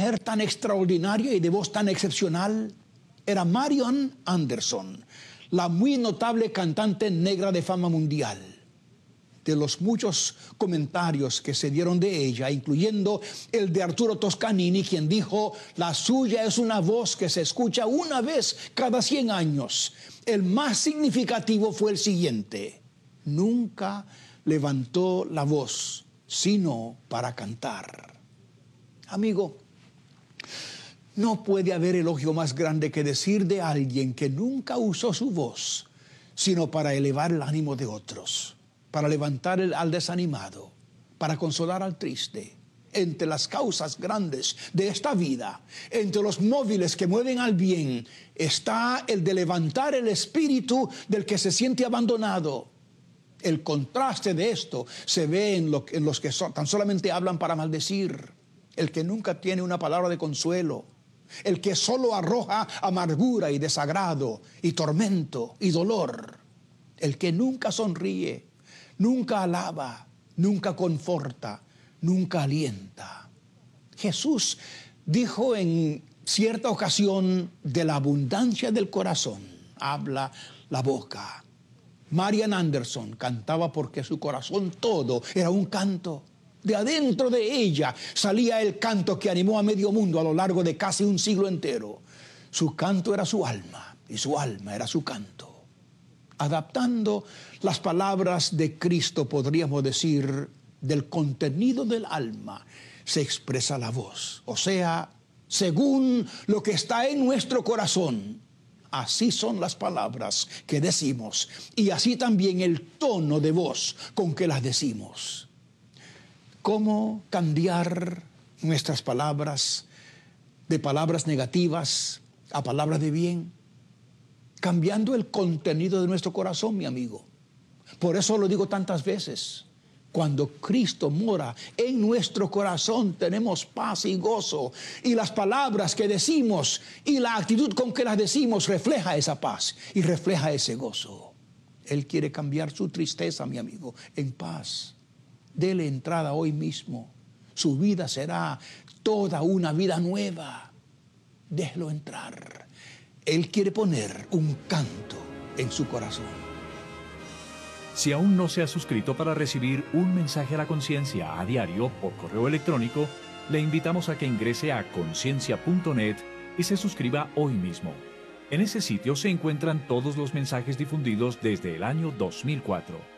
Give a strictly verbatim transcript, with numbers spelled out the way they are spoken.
mujer tan extraordinaria y de voz tan excepcional era Marian Anderson, la muy notable cantante negra de fama mundial. De los muchos comentarios que se dieron de ella, incluyendo el de Arturo Toscanini, quien dijo: la suya es una voz que se escucha una vez cada cien años. El más significativo fue el siguiente: nunca levantó la voz, sino para cantar. Amigo, no puede haber elogio más grande que decir de alguien que nunca usó su voz, sino para elevar el ánimo de otros, para levantar el, al desanimado, para consolar al triste. Entre las causas grandes de esta vida, entre los móviles que mueven al bien, está el de levantar el espíritu del que se siente abandonado. El contraste de esto se ve en, lo, en los que so, tan solamente hablan para maldecir, el que nunca tiene una palabra de consuelo, el que solo arroja amargura y desagrado y tormento y dolor, el que nunca sonríe, nunca alaba, nunca conforta, nunca alienta. Jesús dijo en cierta ocasión: de la abundancia del corazón habla la boca. Marian Anderson cantaba porque su corazón todo era un canto. De adentro de ella salía el canto que animó a medio mundo a lo largo de casi un siglo entero. Su canto era su alma y su alma era su canto. Adaptando las palabras de Cristo, podríamos decir: del contenido del alma se expresa la voz. O sea, según lo que está en nuestro corazón, así son las palabras que decimos, y así también el tono de voz con que las decimos. ¿Cómo cambiar nuestras palabras de palabras negativas a palabras de bien? Cambiando el contenido de nuestro corazón, mi amigo. Por eso lo digo tantas veces: cuando Cristo mora en nuestro corazón, tenemos paz y gozo. Y las palabras que decimos y la actitud con que las decimos refleja esa paz y refleja ese gozo. Él quiere cambiar su tristeza, mi amigo, en paz. Dele entrada hoy mismo. Su vida será toda una vida nueva. Déjelo entrar. Él quiere poner un canto en su corazón. Si aún no se ha suscrito para recibir un mensaje a la conciencia a diario por correo electrónico, le invitamos a que ingrese a conciencia punto net y se suscriba hoy mismo. En ese sitio se encuentran todos los mensajes difundidos desde el año dos mil cuatro.